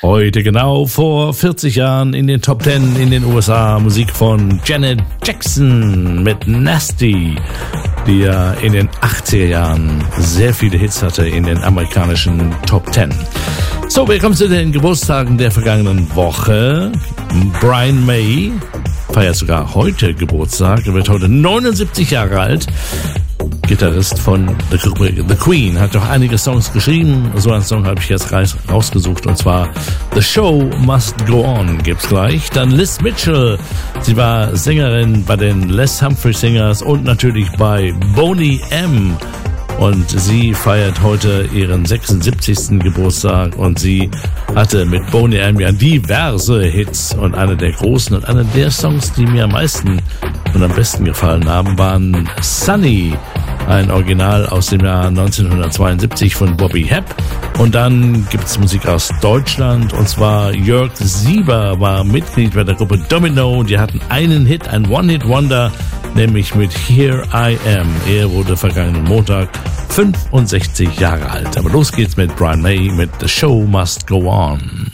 Heute genau vor 40 Jahren in den Top 10 in den USA Musik von Janet Jackson mit Nasty, die ja in den 80er Jahren sehr viele Hits hatte in den amerikanischen Top 10. So, wir kommen zu den Geburtstagen der vergangenen Woche. Brian May feiert sogar heute Geburtstag, er wird heute 79 Jahre alt. Gitarrist von der Gruppe The Queen, hat doch einige Songs geschrieben. So einen Song habe ich jetzt rausgesucht, und zwar The Show Must Go On gibt's gleich. Dann Liz Mitchell, sie war Sängerin bei den Les Humphrey Singers und natürlich bei Boney M. Und sie feiert heute ihren 76. Geburtstag und sie hatte mit Boney M ja diverse Hits, und einer der großen und einer der Songs, die mir am meisten und am besten gefallen haben, waren Sunny, ein Original aus dem Jahr 1972 von Bobby Hebb. Und dann gibt es Musik aus Deutschland, und zwar Jörg Sieber war Mitglied bei der Gruppe Domino. Die hatten einen Hit, ein One-Hit-Wonder, nämlich mit Here I Am. Er wurde vergangenen Montag 65 Jahre alt. Aber los geht's mit Brian May mit The Show Must Go On.